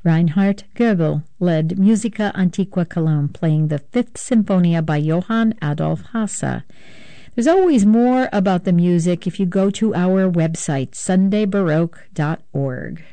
Reinhard Goebel led Musica Antiqua Cologne, playing the Fifth Sinfonia by Johann Adolf Hasse. There's always more about the music if you go to our website, sundaybaroque.org.